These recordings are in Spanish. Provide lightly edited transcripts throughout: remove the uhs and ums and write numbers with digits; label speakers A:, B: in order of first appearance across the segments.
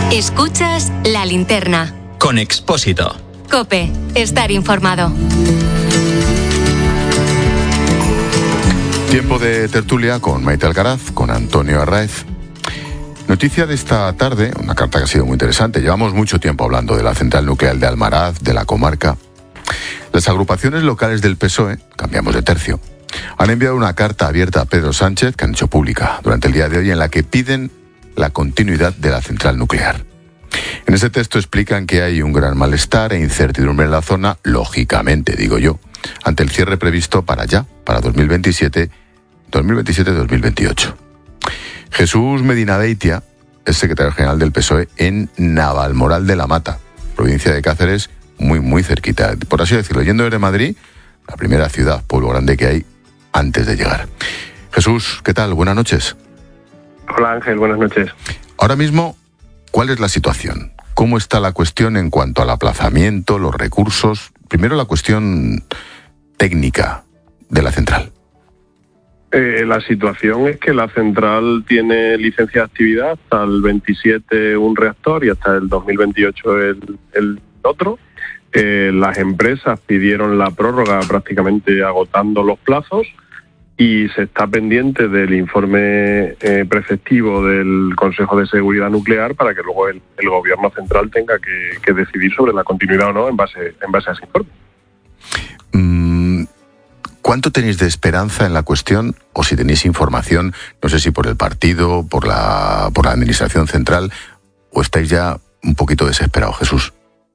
A: Escuchas La Linterna.
B: Con Expósito.
A: COPE. Estar informado.
C: Tiempo de tertulia con Maite Alcaraz, con Antonio Arraez. Noticia de esta tarde, una carta que ha sido muy interesante. Llevamos mucho tiempo hablando de la central nuclear de Almaraz, de la comarca. Las agrupaciones locales del PSOE, cambiamos de tercio, han enviado una carta abierta a Pedro Sánchez, que han hecho pública durante el día de hoy, en la que piden la continuidad de la central nuclear. En ese texto explican que hay un gran malestar e incertidumbre en la zona, lógicamente, digo yo, ante el cierre previsto para 2027-2028. Jesús Medina Beitia es secretario general del PSOE en Navalmoral de la Mata, provincia de Cáceres, muy cerquita, por así decirlo, yendo desde Madrid, la primera ciudad, pueblo grande que hay antes de llegar. Jesús, ¿qué tal? Buenas noches.
D: Hola Ángel, buenas noches.
C: Ahora mismo, ¿cuál es la situación? ¿Cómo está la cuestión en cuanto al aplazamiento, los recursos? Primero la cuestión técnica de la central.
D: La situación es que la central tiene licencia de actividad hasta el 27 un reactor y hasta el 2028 el otro. Las empresas pidieron la prórroga prácticamente agotando los plazos y se está pendiente del informe preceptivo del Consejo de Seguridad Nuclear para que luego el gobierno central tenga que decidir sobre la continuidad o no en base a ese informe.
C: ¿Cuánto tenéis de esperanza en la cuestión? O si tenéis información, no sé si por el partido, por la administración central, o estáis ya un poquito desesperados, Jesús.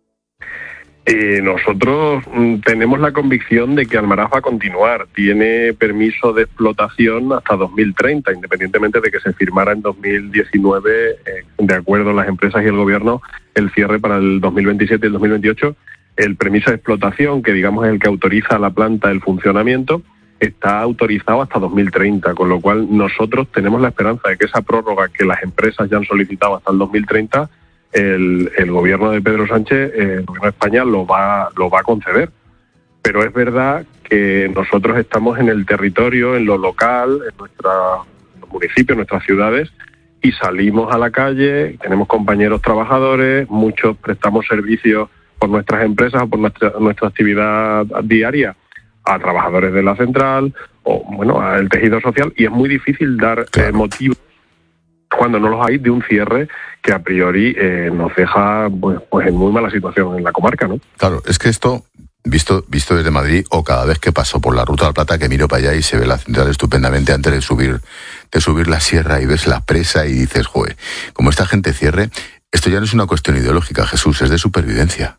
D: Nosotros tenemos la convicción de que Almaraz va a continuar. Tiene permiso de explotación hasta 2030, independientemente de que se firmara en 2019, de acuerdo las empresas y el gobierno, el cierre para el 2027 y el 2028. El permiso de explotación, que digamos es el que autoriza a la planta el funcionamiento, está autorizado hasta 2030, con lo cual nosotros tenemos la esperanza de que esa prórroga que las empresas ya han solicitado hasta el 2030, el gobierno de Pedro Sánchez, el gobierno de España, lo va a conceder. Pero es verdad que nosotros estamos en el territorio, en lo local, en los municipios, en nuestras ciudades, y salimos a la calle, tenemos compañeros trabajadores, muchos prestamos servicios por nuestras empresas o por nuestra actividad diaria a trabajadores de la central o al tejido social, y es muy difícil dar motivos cuando no los hay de un cierre que a priori nos deja pues en muy mala situación en la comarca, ¿no?
C: Claro, es que esto, visto desde Madrid, o cada vez que paso por la Ruta de la Plata, que miro para allá y se ve la central estupendamente antes de subir la sierra y ves la presa y dices, joder, como esta gente cierre, esto ya no es una cuestión ideológica, Jesús, es de supervivencia.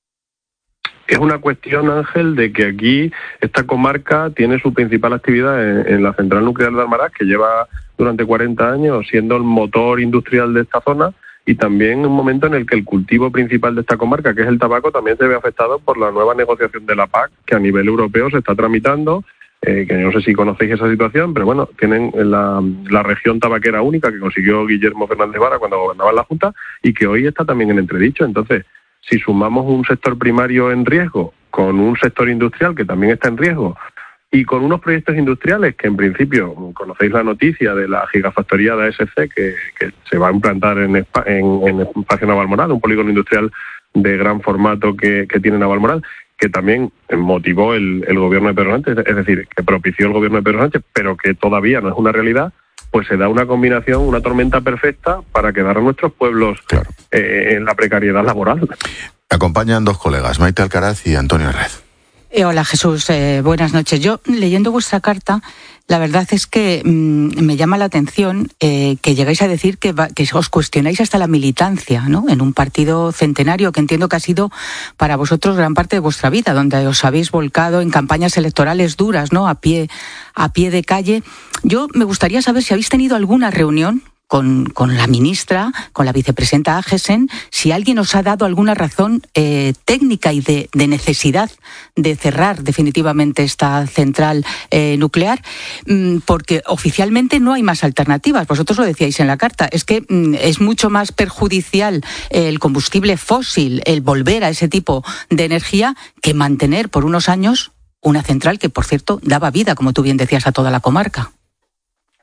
D: Es una cuestión, Ángel, de que aquí esta comarca tiene su principal actividad en la central nuclear de Almaraz, que lleva durante 40 años siendo el motor industrial de esta zona, y también un momento en el que el cultivo principal de esta comarca, que es el tabaco, también se ve afectado por la nueva negociación de la PAC, que a nivel europeo se está tramitando, que no sé si conocéis esa situación, pero bueno, tienen la región tabaquera única que consiguió Guillermo Fernández Vara cuando gobernaba en la Junta, y que hoy está también en entredicho. Entonces, si sumamos un sector primario en riesgo con un sector industrial que también está en riesgo y con unos proyectos industriales que en principio, conocéis la noticia de la gigafactoría de ASC que se va a implantar en Espacio Navalmoral, un polígono industrial de gran formato que tiene Navalmoral, que también motivó el gobierno de Pedro Sánchez, es decir, que propició el gobierno de Pedro Sánchez, pero que todavía no es una realidad, pues se da una combinación, una tormenta perfecta para quedar a nuestros pueblos en la precariedad laboral.
C: Me acompañan dos colegas, Maite Alcaraz y Antonio Arraez.
E: Hola Jesús, buenas noches. Yo, leyendo vuestra carta, la verdad es que me llama la atención que llegáis a decir que os cuestionáis hasta la militancia, ¿no? En un partido centenario que entiendo que ha sido para vosotros gran parte de vuestra vida, donde os habéis volcado en campañas electorales duras, ¿no? A pie de calle. Yo me gustaría saber si habéis tenido alguna reunión con la ministra, con la vicepresidenta Agesen, si alguien os ha dado alguna razón técnica y de necesidad de cerrar definitivamente esta central nuclear, porque oficialmente no hay más alternativas. Vosotros lo decíais en la carta, es que es mucho más perjudicial el combustible fósil, el volver a ese tipo de energía, que mantener por unos años una central que, por cierto, daba vida, como tú bien decías, a toda la comarca.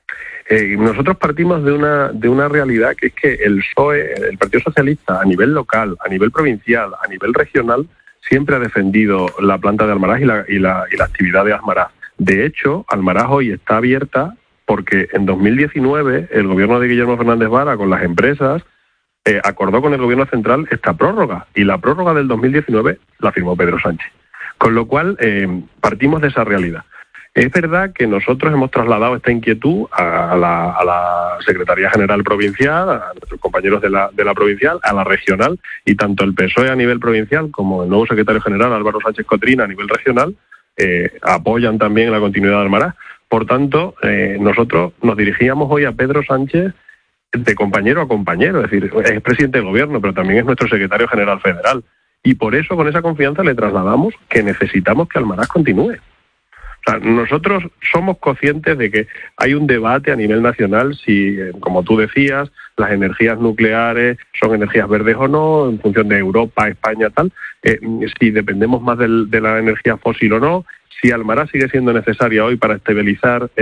D: nosotros partimos de una realidad que es que el PSOE, el Partido Socialista, a nivel local, a nivel provincial, a nivel regional, siempre ha defendido la planta de Almaraz y la actividad de Almaraz. De hecho, Almaraz hoy está abierta porque en 2019 el gobierno de Guillermo Fernández Vara con las empresas acordó con el gobierno central esta prórroga, y la prórroga del 2019 la firmó Pedro Sánchez. Con lo cual, partimos de esa realidad. Es verdad que nosotros hemos trasladado esta inquietud a la Secretaría General Provincial, a nuestros compañeros de la provincial, a la regional, y tanto el PSOE a nivel provincial como el nuevo secretario general, Álvaro Sánchez Cotrina, a nivel regional, apoyan también la continuidad de Almaraz. Por tanto, nosotros nos dirigíamos hoy a Pedro Sánchez de compañero a compañero, es decir, es presidente del gobierno, pero también es nuestro secretario general federal. Y por eso, con esa confianza, le trasladamos que necesitamos que Almaraz continúe. O sea, nosotros somos conscientes de que hay un debate a nivel nacional si, como tú decías, las energías nucleares son energías verdes o no, en función de Europa, España, tal, si dependemos más de la energía fósil o no, si Almaraz sigue siendo necesaria hoy para estabilizar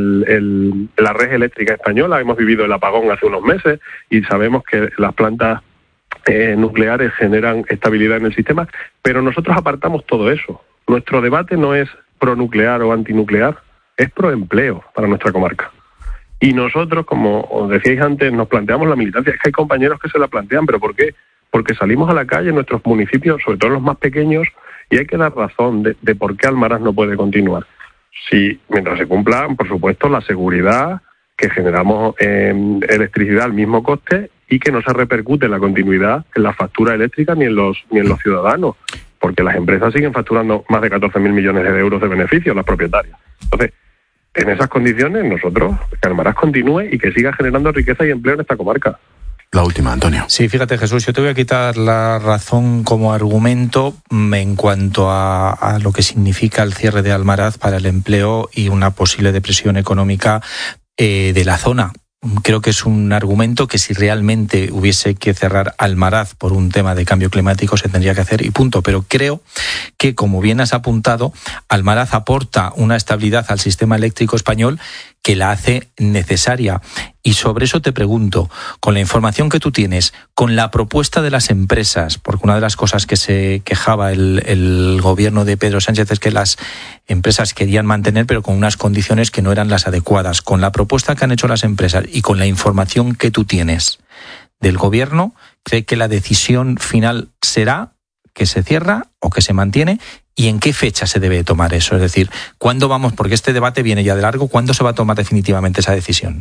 D: la red eléctrica española. Hemos vivido el apagón hace unos meses y sabemos que las plantas nucleares generan estabilidad en el sistema, pero nosotros apartamos todo eso. Nuestro debate no es pronuclear o antinuclear, es proempleo para nuestra comarca. Y nosotros, como os decíais antes, nos planteamos la militancia. Es que hay compañeros que se la plantean, ¿pero por qué? Porque salimos a la calle en nuestros municipios, sobre todo en los más pequeños, y hay que dar razón de por qué Almaraz no puede continuar. Si, mientras se cumpla, por supuesto, la seguridad, que generamos electricidad al mismo coste y que no se repercute la continuidad en la factura eléctrica ni en los ciudadanos, porque las empresas siguen facturando más de 14.000 millones de euros de beneficios, las propietarias. Entonces, en esas condiciones, nosotros, que Almaraz continúe y que siga generando riqueza y empleo en esta comarca.
C: La última, Antonio.
B: Sí, fíjate, Jesús, yo te voy a quitar la razón como argumento en cuanto a lo que significa el cierre de Almaraz para el empleo y una posible depresión económica de la zona. Creo que es un argumento que si realmente hubiese que cerrar Almaraz por un tema de cambio climático se tendría que hacer y punto. Pero creo que, como bien has apuntado, Almaraz aporta una estabilidad al sistema eléctrico español que la hace necesaria. Y sobre eso te pregunto, con la información que tú tienes, con la propuesta de las empresas, porque una de las cosas que se quejaba el gobierno de Pedro Sánchez es que las empresas querían mantener, pero con unas condiciones que no eran las adecuadas. Con la propuesta que han hecho las empresas y con la información que tú tienes del gobierno, ¿cree que la decisión final será que se cierra o que se mantiene? ¿Y en qué fecha se debe tomar eso? Es decir, ¿cuándo vamos? Porque este debate viene ya de largo. ¿Cuándo se va a tomar definitivamente esa decisión?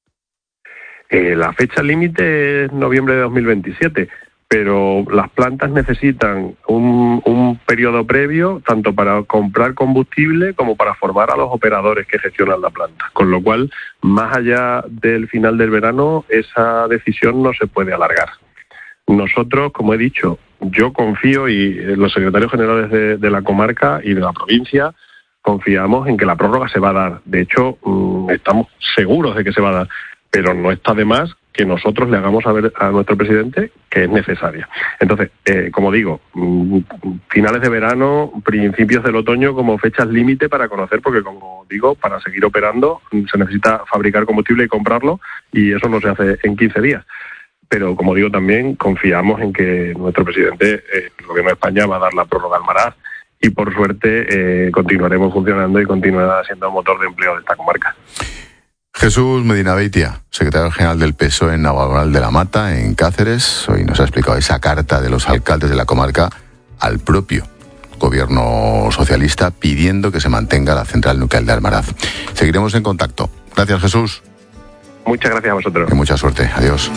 D: La fecha límite es noviembre de 2027, pero las plantas necesitan un periodo previo tanto para comprar combustible como para formar a los operadores que gestionan la planta. Con lo cual, más allá del final del verano, esa decisión no se puede alargar. Nosotros, como he dicho, yo confío, y los secretarios generales de la comarca y de la provincia confiamos en que la prórroga se va a dar. De hecho, estamos seguros de que se va a dar, pero no está de más que nosotros le hagamos saber a nuestro presidente que es necesaria. Entonces, como digo, finales de verano, principios del otoño como fechas límite para conocer, porque como digo, para seguir operando se necesita fabricar combustible y comprarlo, y eso no se hace en 15 días. Pero, como digo, también confiamos en que nuestro presidente, el gobierno de España, va a dar la prórroga al Almaraz y, por suerte, continuaremos funcionando y continuará siendo motor de empleo de esta comarca.
C: Jesús Medina Beitia, secretario general del PSOE en Navalmoral de la Mata, en Cáceres, hoy nos ha explicado esa carta de los alcaldes de la comarca al propio gobierno socialista pidiendo que se mantenga la central nuclear de Almaraz. Seguiremos en contacto. Gracias, Jesús.
D: Muchas gracias a vosotros.
C: Y mucha suerte. Adiós.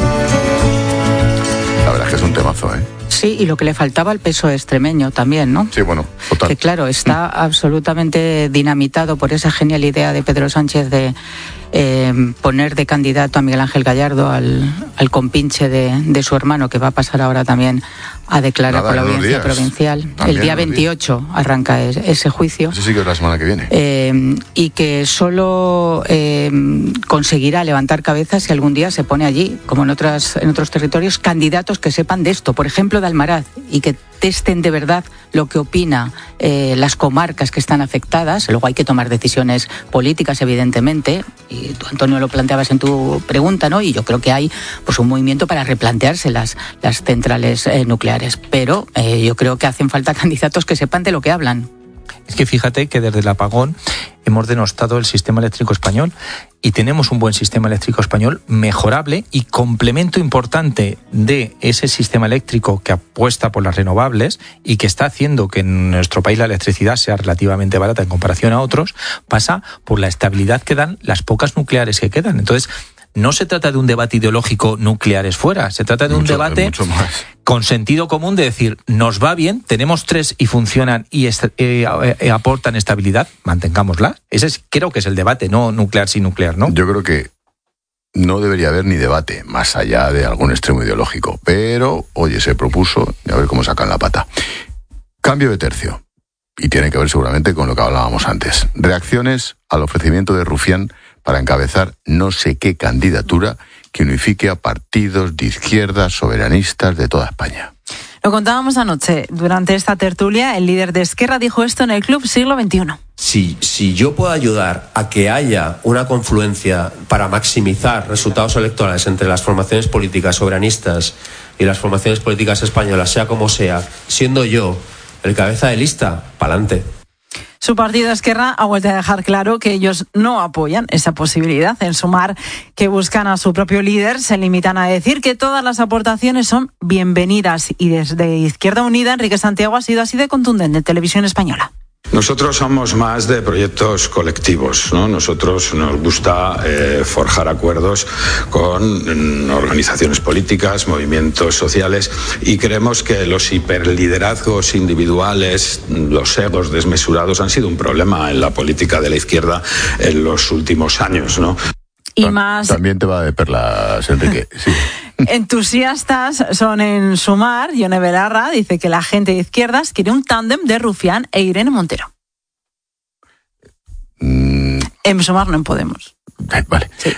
C: La verdad es que es un temazo, ¿eh?
E: Sí, y lo que le faltaba al PSOE extremeño también, ¿no?
C: Sí, bueno, total.
E: Que claro, está absolutamente dinamitado por esa genial idea de Pedro Sánchez de poner de candidato a Miguel Ángel Gallardo, al compinche de su hermano, que va a pasar ahora también a declarar por la audiencia provincial. También el día 28 arranca ese juicio.
C: Eso sí que es la semana que viene.
E: Y que solo conseguirá levantar cabezas si algún día se pone allí, como en otros territorios, candidatos que sepan de esto, por ejemplo de Almaraz, y que atesten de verdad lo que opina las comarcas que están afectadas. Luego hay que tomar decisiones políticas, evidentemente, y tú, Antonio, lo planteabas en tu pregunta, ¿no? Y yo creo que hay pues un movimiento para replantearse las centrales nucleares, pero yo creo que hacen falta candidatos que sepan de lo que hablan.
B: Es que fíjate que desde el apagón hemos denostado el sistema eléctrico español y tenemos un buen sistema eléctrico español mejorable, y complemento importante de ese sistema eléctrico que apuesta por las renovables y que está haciendo que en nuestro país la electricidad sea relativamente barata en comparación a otros, pasa por la estabilidad que dan las pocas nucleares que quedan. Entonces, no se trata de un debate ideológico nucleares fuera, se trata de un debate con sentido común de decir, nos va bien, tenemos 3 y funcionan y aportan estabilidad, mantengámosla. Ese creo que es el debate, no nuclear sin nuclear, ¿no?
C: Yo creo que no debería haber ni debate, más allá de algún extremo ideológico, pero, oye, se propuso y a ver cómo sacan la pata. Cambio de tercio, y tiene que ver seguramente con lo que hablábamos antes. Reacciones al ofrecimiento de Rufián para encabezar no sé qué candidatura que unifique a partidos de izquierda soberanistas de toda España.
F: Lo contábamos anoche. Durante esta tertulia, el líder de Esquerra dijo esto en el Club Siglo XXI.
G: Si yo puedo ayudar a que haya una confluencia para maximizar resultados electorales entre las formaciones políticas soberanistas y las formaciones políticas españolas, sea como sea, siendo yo el cabeza de lista, pa'lante.
F: Su partido Esquerra ha vuelto a dejar claro que ellos no apoyan esa posibilidad. En Sumar, que buscan a su propio líder, se limitan a decir que todas las aportaciones son bienvenidas. Y desde Izquierda Unida, Enrique Santiago ha sido así de contundente en Televisión Española.
H: Nosotros somos más de proyectos colectivos, ¿no? Nosotros nos gusta forjar acuerdos con organizaciones políticas, movimientos sociales, y creemos que los hiperliderazgos individuales, los egos desmesurados han sido un problema en la política de la izquierda en los últimos años, ¿no?
F: Y más...
C: También te va de perlas, Enrique. Sí.
F: Entusiastas son en Sumar. Yone Belarra dice que la gente de izquierdas quiere un tándem de Rufián e Irene Montero. En Sumar no en Podemos.
C: Vale. Sí.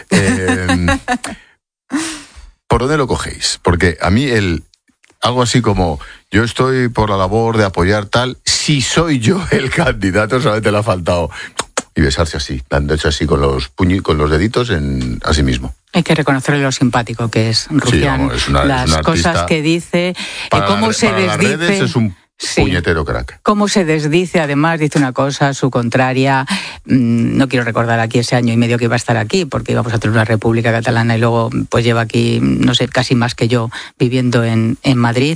C: ¿Por dónde lo cogéis? Porque a mí algo así como, yo estoy por la labor de apoyar tal, si soy yo el candidato, solamente le ha faltado... Y besarse así, dando hecho así con los deditos a sí mismo.
E: Hay que reconocerle lo simpático que es Rufián,
C: sí,
E: las cosas que dice, cómo se desdice.
C: Las redes es un puñetero crack.
E: Cómo se desdice, además, dice una cosa, su contraria. No quiero recordar aquí ese año y medio que iba a estar aquí, porque íbamos a tener una República Catalana y luego pues lleva aquí, no sé, casi más que yo viviendo en Madrid.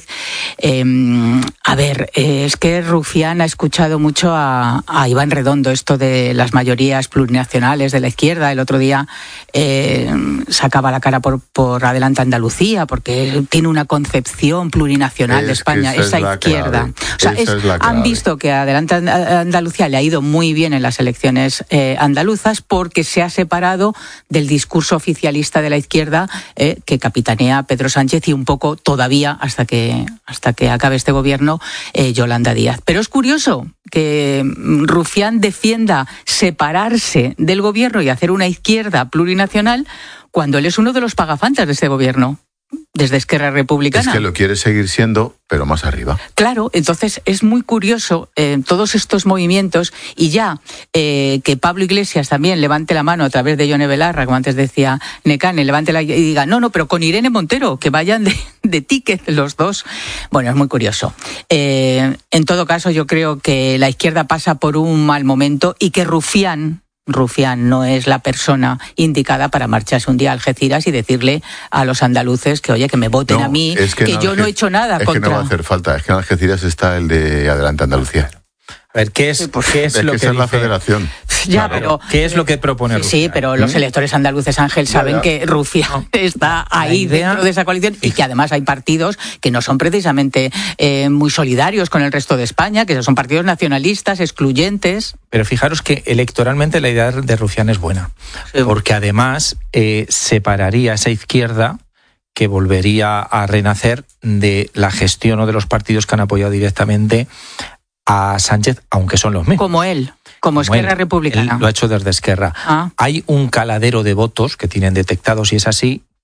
E: Es que Rufián ha escuchado mucho a Iván Redondo esto de las mayorías plurinacionales de la izquierda. El otro día sacaba la cara por Adelante Andalucía, porque tiene una concepción plurinacional de España, esa izquierda. O sea, han visto que Adelante Andalucía le ha ido muy bien en las elecciones andaluzas porque se ha separado del discurso oficialista de la izquierda que capitanea Pedro Sánchez y un poco todavía hasta que acabe este gobierno Yolanda Díaz. Pero es curioso que Rufián defienda separarse del gobierno y hacer una izquierda plurinacional cuando él es uno de los pagafantas de este gobierno. Desde Esquerra Republicana.
C: Es que lo quiere seguir siendo, pero más arriba.
E: Claro, entonces es muy curioso todos estos movimientos y ya que Pablo Iglesias también levante la mano a través de Yone Belarra, como antes decía Necane, y diga, no, pero con Irene Montero, que vayan de ticket los dos. Bueno, es muy curioso. En todo caso, yo creo que la izquierda pasa por un mal momento y que Rufián no es la persona indicada para marcharse un día a Algeciras y decirle a los andaluces que, oye, que me voten a mí, que yo no he hecho nada contra...
C: Es que no va a hacer falta, es que en Algeciras está el de Adelante Andalucía.
B: A ver, ¿qué es lo que
C: esa
B: dice?
C: Es la federación.
E: Ya,
B: pero ¿qué es lo que propone Rufián?
E: Sí, pero los electores andaluces, Ángel, saben que Rufián está ahí dentro de esa coalición y que además hay partidos que no son precisamente muy solidarios con el resto de España, que son partidos nacionalistas, excluyentes.
B: Pero fijaros que electoralmente la idea de Rufián es buena, porque además separaría esa izquierda que volvería a renacer de la gestión o de los partidos que han apoyado directamente a Sánchez, aunque son los mismos.
E: Como Esquerra Republicana.
B: Él lo ha hecho desde Esquerra. Hay un caladero de votos que tienen detectados, y es así,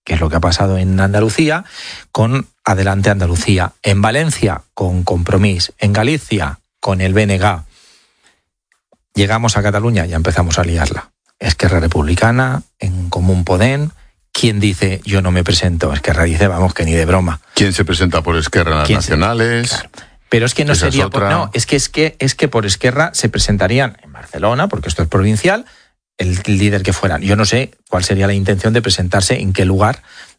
B: que es lo que ha pasado en Andalucía, con Adelante Andalucía. En Valencia, con Compromís. En Galicia, con el BNG. Llegamos a Cataluña y ya empezamos a liarla. Esquerra Republicana, en Común Podem. ¿Quién dice yo no me presento? Esquerra dice, vamos, que ni de broma.
C: ¿Quién se presenta por Esquerra en las nacionales?
B: Claro. Pero es que no sería es que por Esquerra se presentarían en Barcelona, porque esto es provincial, el líder que fueran. Yo no sé cuál sería la intención de presentarse, en qué lugar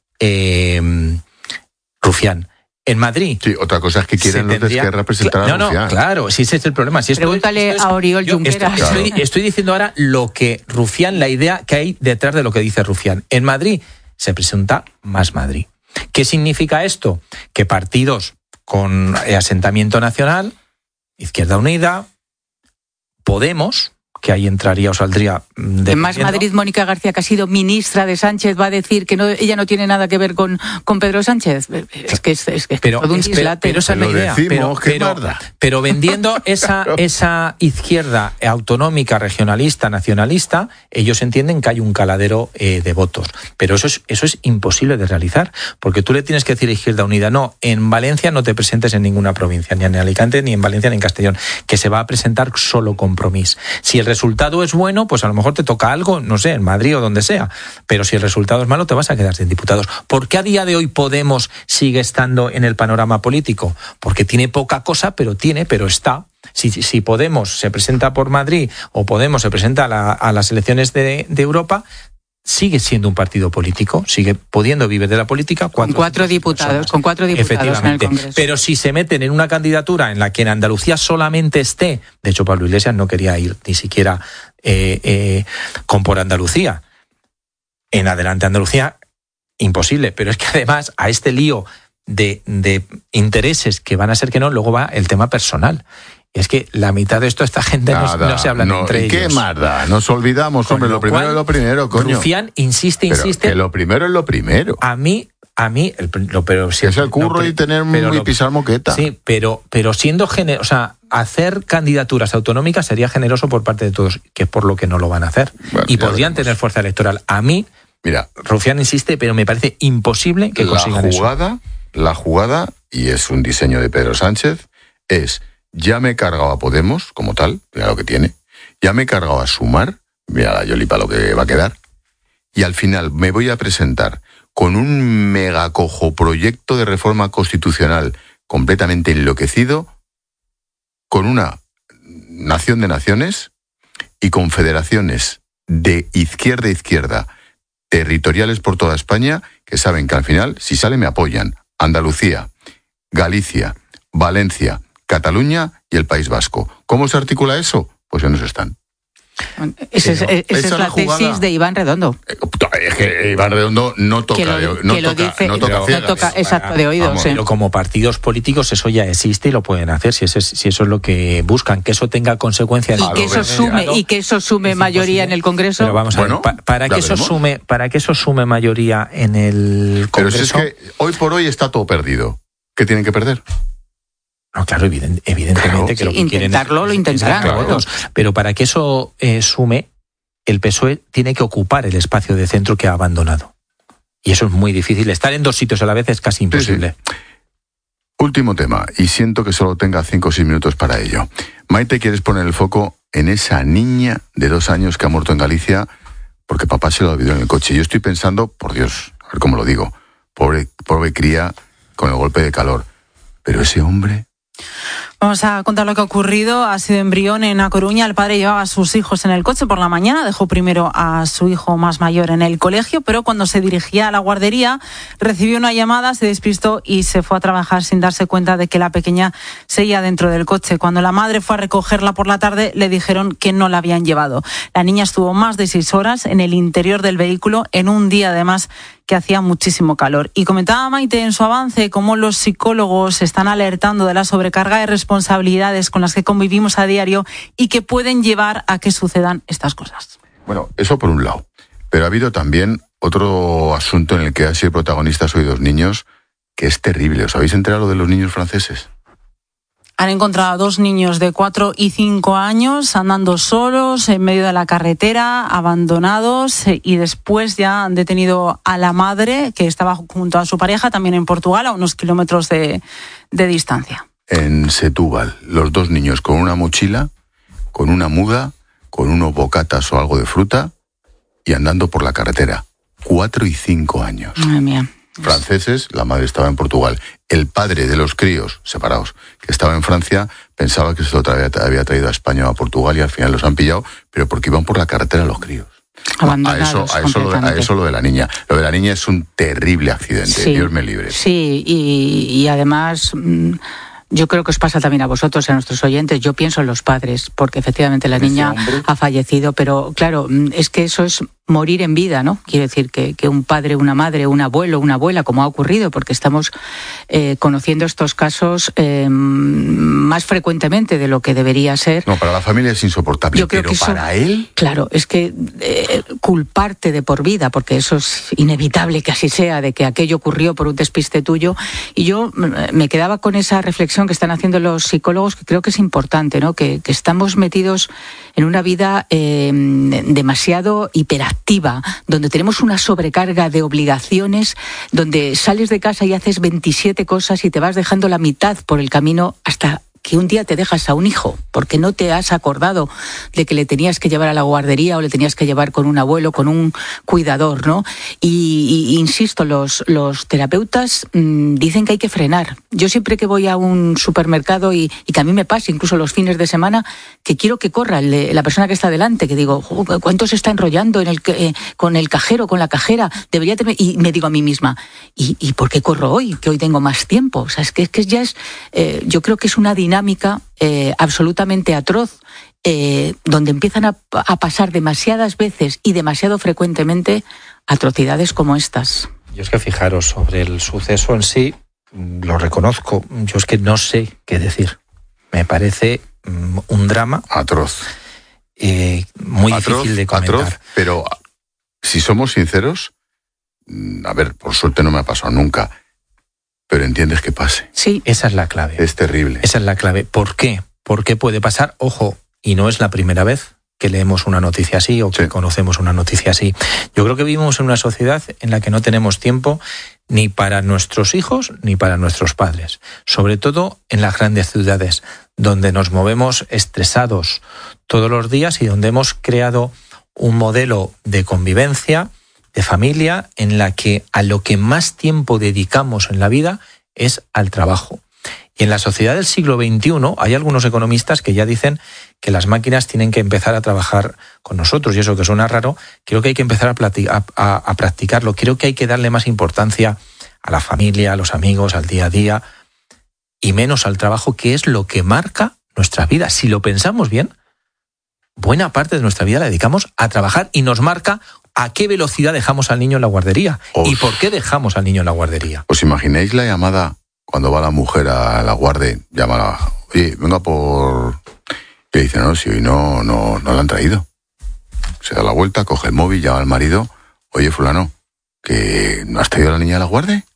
B: Rufián. En Madrid.
C: Sí, otra cosa es que quieren los de Esquerra presentar a Rufián.
B: No, claro, sí, ese es el problema. Si
E: Pregúntale a Oriol Junqueras.
B: Estoy diciendo ahora lo que Rufián, la idea que hay detrás de lo que dice Rufián. En Madrid se presenta Más Madrid. ¿Qué significa esto? Que partidos con asentamiento nacional, Izquierda Unida, Podemos, que ahí entraría o saldría...
E: En Más Madrid, Mónica García, que ha sido ministra de Sánchez, va a decir que ella no tiene nada que ver con Pedro Sánchez. Es que es todo un dislate.
B: Pero esa es la idea. Pero vendiendo esa izquierda autonómica, regionalista, nacionalista, ellos entienden que hay un caladero de votos. Pero eso es imposible de realizar, porque tú le tienes que decir a Izquierda Unida, no, en Valencia no te presentes en ninguna provincia, ni en Alicante, ni en Valencia, ni en Castellón, que se va a presentar solo Compromís. Si el resultado es bueno, pues a lo mejor te toca algo, no sé, en Madrid o donde sea. Pero si el resultado es malo, te vas a quedar sin diputados. ¿Por qué a día de hoy Podemos sigue estando en el panorama político? Porque tiene poca cosa, pero está. Si Podemos se presenta por Madrid o Podemos se presenta a las elecciones de Europa, sigue siendo un partido político, sigue pudiendo vivir de la política.
E: Con cuatro diputados en el Congreso.
B: Pero si se meten en una candidatura en la que en Andalucía solamente esté, de hecho Pablo Iglesias no quería ir ni siquiera con por Andalucía, en Adelante Andalucía, imposible. Pero es que además a este lío de intereses que van a ser que no, luego va el tema personal. Es que la mitad de esto, esta gente no se hablan entre ellos.
C: ¿Qué más da? Nos olvidamos, hombre, lo primero es lo primero, coño.
B: Rufián insiste.
C: Que lo primero es lo primero.
B: A mí, pero si
C: es el curro y tener y pisar moqueta.
B: Sí, pero siendo generoso, o sea, hacer candidaturas autonómicas sería generoso por parte de todos, que es por lo que no lo van a hacer. Bueno, y podrían tener fuerza electoral. A mí, mira, Rufián insiste, pero me parece imposible que consigan eso.
C: La jugada, y es un diseño de Pedro Sánchez, es: ya me he cargado a Podemos, como tal, mira lo que tiene, ya me he cargado a Sumar, mira la Yolipa lo que va a quedar, y al final me voy a presentar con un megacojo proyecto de reforma constitucional completamente enloquecido, con una nación de naciones y con federaciones de izquierda a izquierda, territoriales por toda España, que saben que al final, si sale, me apoyan. Andalucía, Galicia, Valencia, Cataluña y el País Vasco. ¿Cómo se articula eso? Pues en eso están.
E: Esa es la tesis de Iván Redondo.
C: Es que Iván Redondo no toca
E: de oídos.
B: Pero como partidos políticos eso ya existe y lo pueden hacer si eso es lo que buscan, que eso tenga consecuencias.
E: Y que eso sume mayoría en el Congreso.
B: Pero vamos a ver, para que eso sume mayoría en el Congreso.
C: Pero si es que hoy por hoy está todo perdido. ¿Qué tienen que perder?
B: No, claro, evidentemente claro, que lo que
E: intentarlo, lo intentarán.
B: Claro, pero para que eso sume, el PSOE tiene que ocupar el espacio de centro que ha abandonado. Y eso es muy difícil. Estar en dos sitios a la vez es casi imposible.
C: Sí. Último tema, y siento que solo tenga 5 o 6 minutos para ello. Maite, ¿quieres poner el foco en esa niña de 2 años que ha muerto en Galicia porque papá se lo olvidó en el coche? Yo estoy pensando, por Dios, a ver cómo lo digo, pobre cría con el golpe de calor. Pero ese hombre...
F: Vamos a contar lo que ha ocurrido. Ha sido en Brión, en A Coruña. El padre llevaba a sus hijos en el coche por la mañana. Dejó primero a su hijo más mayor en el colegio, pero cuando se dirigía a la guardería recibió una llamada, se despistó y se fue a trabajar sin darse cuenta de que la pequeña seguía dentro del coche. Cuando la madre fue a recogerla por la tarde, le dijeron que no la habían llevado. La niña estuvo más de 6 horas en el interior del vehículo, en un día además que hacía muchísimo calor. Y comentaba Maite en su avance cómo los psicólogos están alertando de la sobrecarga de responsabilidades con las que convivimos a diario y que pueden llevar a que sucedan estas cosas.
C: Bueno, eso por un lado. Pero ha habido también otro asunto en el que han sido protagonistas hoy 2 niños que es terrible. ¿Os habéis enterado de los niños franceses?
F: Han encontrado a 2 niños de 4 y 5 años andando solos en medio de la carretera, abandonados, y después ya han detenido a la madre, que estaba junto a su pareja, también en Portugal, a unos kilómetros de distancia.
C: En Setúbal, los 2 niños con una mochila, con una muda, con unos bocatas o algo de fruta y andando por la carretera. 4 y 5 años.
F: Madre mía.
C: Franceses, la madre estaba en Portugal. El padre de los críos, separados, que estaba en Francia, pensaba que se lo había traído a España o a Portugal y al final los han pillado, pero porque iban por la carretera los críos.
F: Abandonados,
C: a eso lo de la niña. Lo de la niña es un terrible accidente, sí, Dios me libre.
E: Sí, y además... Yo creo que os pasa también a vosotros, a nuestros oyentes. Yo pienso en los padres, porque efectivamente la niña ha fallecido, pero claro, es que eso es morir en vida, ¿no? Quiero decir que un padre, una madre, un abuelo, una abuela, como ha ocurrido, porque estamos conociendo estos casos más frecuentemente de lo que debería ser.
C: No, para la familia es insoportable,
E: yo creo
C: pero
E: que eso,
C: para él...
E: Claro, es que culparte de por vida, porque eso es inevitable que así sea, de que aquello ocurrió por un despiste tuyo. Y yo me quedaba con esa reflexión que están haciendo los psicólogos, que creo que es importante, ¿no? Que estamos metidos en una vida demasiado hiperactiva, donde tenemos una sobrecarga de obligaciones, donde sales de casa y haces 27 cosas y te vas dejando la mitad por el camino hasta que un día te dejas a un hijo, porque no te has acordado de que le tenías que llevar a la guardería o le tenías que llevar con un abuelo, con un cuidador, ¿no? Y insisto, los terapeutas dicen que hay que frenar. Yo siempre que voy a un supermercado y que a mí me pasa, incluso los fines de semana, que quiero que corra la persona que está delante, que digo, ¿cuánto se está enrollando con el cajero, con la cajera? Debería tener... Y me digo a mí misma, ¿y por qué corro hoy? Que hoy tengo más tiempo. O sea, es que ya es... yo creo que es una dinámica absolutamente atroz, donde empiezan a pasar demasiadas veces y demasiado frecuentemente atrocidades como estas.
B: Yo es que fijaros, sobre el suceso en sí, lo reconozco, yo es que no sé qué decir. Me parece un drama
C: atroz,
B: muy difícil de comentar.
C: Atroz, pero si somos sinceros, a ver, por suerte no me ha pasado nunca, pero entiendes que pase.
B: Sí, esa es la clave.
C: Es terrible.
B: Esa es la clave. ¿Por qué? ¿Por qué puede pasar? Ojo, y no es la primera vez que leemos una noticia así o que conocemos una noticia así. Yo creo que vivimos en una sociedad en la que no tenemos tiempo ni para nuestros hijos ni para nuestros padres. Sobre todo en las grandes ciudades, donde nos movemos estresados todos los días y donde hemos creado un modelo de convivencia, de familia, en la que a lo que más tiempo dedicamos en la vida es al trabajo. Y en la sociedad del siglo XXI hay algunos economistas que ya dicen que las máquinas tienen que empezar a trabajar con nosotros, y eso que suena raro, creo que hay que empezar a practicarlo. Creo que hay que darle más importancia a la familia, a los amigos, al día a día, y menos al trabajo, que es lo que marca nuestra vida. Si lo pensamos bien, buena parte de nuestra vida la dedicamos a trabajar y nos marca a qué velocidad dejamos al niño en la guardería. ¿Y por qué dejamos al niño en la guardería?
C: ¿Os imagináis la llamada cuando va la mujer a la guardia? Llama, oye, venga por... Le dice, no, si hoy no la han traído. Se da la vuelta, coge el móvil, llama al marido, oye, fulano, ¿que no has traído a la niña a la guardia?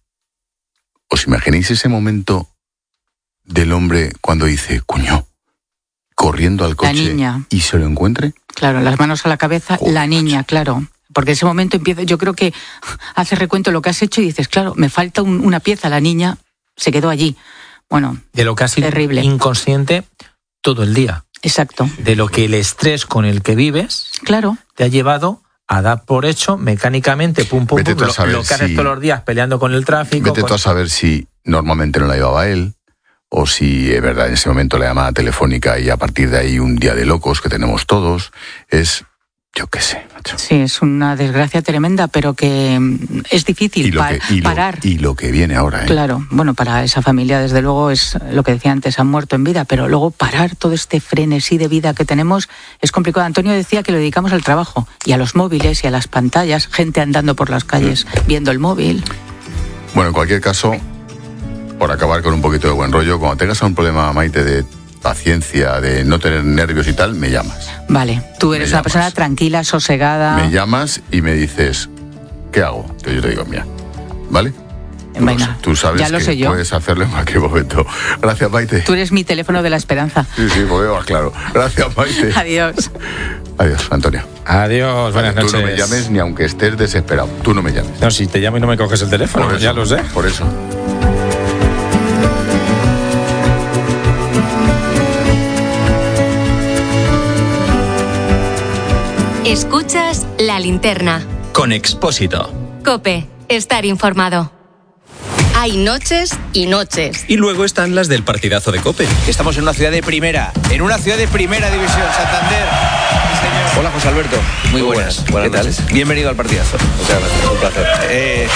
C: ¿Os imagináis ese momento del hombre cuando dice, coño, corriendo al coche y se lo encuentre?
E: Claro, las manos a la cabeza, la niña, claro. Porque en ese momento empieza, yo creo que haces recuento de lo que has hecho y dices, claro, me falta una pieza, la niña se quedó allí. Bueno,
B: de lo que has sido terrible, inconsciente todo el día.
E: Exacto.
B: De lo que el estrés con el que vives,
E: claro,
B: te ha llevado a dar por hecho mecánicamente, pum, lo que haces todos los días peleando con el tráfico.
C: Vete tú a saber si normalmente no la llevaba él, o si es verdad en ese momento la llamada telefónica y a partir de ahí un día de locos que tenemos todos, es... Yo qué sé, macho.
E: Sí, es una desgracia tremenda, pero que es difícil parar.
C: Y lo que viene ahora, ¿eh?
E: Claro, bueno, para esa familia, desde luego, es lo que decía antes, han muerto en vida, pero luego parar todo este frenesí de vida que tenemos es complicado. Antonio decía que lo dedicamos al trabajo y a los móviles y a las pantallas, gente andando por las calles viendo el móvil.
C: Bueno, en cualquier caso, por acabar con un poquito de buen rollo, cuando tengas un problema, Maite, de paciencia, de no tener nervios y tal, me llamas.
E: Vale, tú eres una persona tranquila, sosegada.
C: Me llamas y me dices, ¿qué hago? Entonces yo te digo, mira, ¿vale?
E: Venga,
C: tú sabes
E: ya lo
C: que
E: sé yo.
C: puedes hacerlo en cualquier momento. Gracias, Maite.
E: Tú eres mi teléfono de la esperanza.
C: Sí, pues va claro. Gracias, Maite.
E: Adiós.
C: Adiós, Antonio.
B: Adiós, buenas noches.
C: Tú no me llames ni aunque estés desesperado. Tú no me llames.
B: No, si te llamo y no me coges el teléfono,
C: Por eso,
B: ya lo sé.
C: Por eso.
A: Escuchas La Linterna.
I: Con Expósito.
A: COPE. Estar informado. Hay noches y noches.
I: Y luego están las del partidazo de COPE.
J: Estamos en una ciudad de primera división, Santander. Sí, señor. Hola, José Alberto. Muy buenas. ¿Qué tal? Bienvenido al partidazo. Muchas gracias, un placer.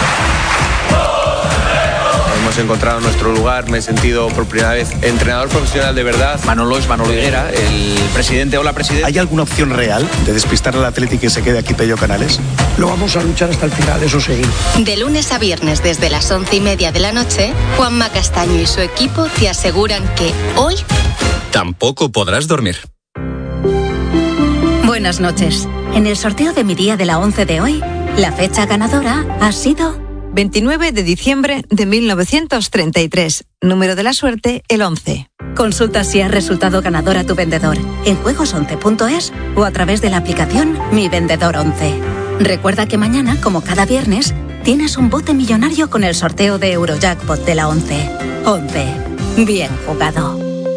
J: Hemos encontrado nuestro lugar, me he sentido por primera vez entrenador profesional de verdad. Manolo es Manolo Higuera, el presidente. Hola, presidente.
K: ¿Hay alguna opción real de despistar al Atleti que se quede aquí Pello Canales?
L: Lo vamos a luchar hasta el final, eso sí.
A: De lunes a viernes desde las 11:30 de la noche, Juanma Castaño y su equipo te aseguran que hoy
I: tampoco podrás dormir.
M: Buenas noches. En el sorteo de mi día de la 11 de hoy, la fecha ganadora ha sido
N: 29 de diciembre de 1933. Número de la suerte, el 11.
M: Consulta si has resultado ganador a tu vendedor en juegos11.es o a través de la aplicación Mi Vendedor 11. Recuerda que mañana, como cada viernes, tienes un bote millonario con el sorteo de Eurojackpot de la 11. 11. Bien jugado.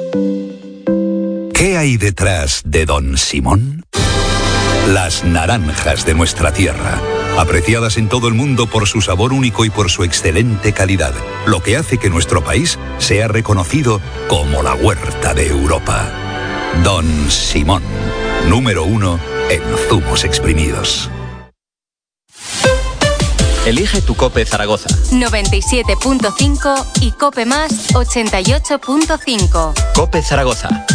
O: ¿Qué hay detrás de Don Simón? Las naranjas de nuestra tierra, apreciadas en todo el mundo por su sabor único y por su excelente calidad, lo que hace que nuestro país sea reconocido como la huerta de Europa. Don Simón, número 1 en zumos exprimidos.
I: Elige tu COPE Zaragoza.
A: 97.5 y COPE Más 88.5.
I: COPE Zaragoza.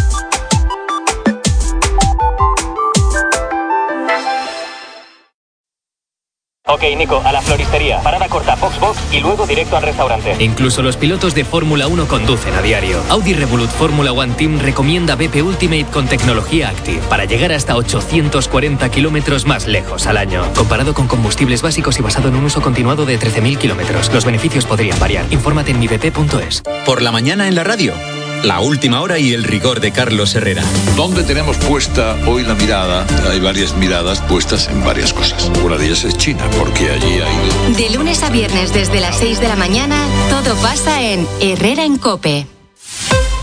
P: Ok, Nico, a la floristería. Parada corta, box y luego directo al restaurante.
Q: Incluso los pilotos de Fórmula 1 conducen a diario. Audi Revolut Fórmula One Team recomienda BP Ultimate con tecnología Active para llegar hasta 840 kilómetros más lejos al año. Comparado con combustibles básicos y basado en un uso continuado de 13.000 kilómetros. Los beneficios podrían variar. Infórmate en mibp.es.
I: Por la mañana en la radio. La última hora y el rigor de Carlos Herrera.
R: ¿Dónde tenemos puesta hoy la mirada? Hay varias miradas puestas en varias cosas. Una de ellas es China, porque allí ha ido.
A: De lunes a viernes desde las 6 de la mañana, todo pasa en Herrera en COPE.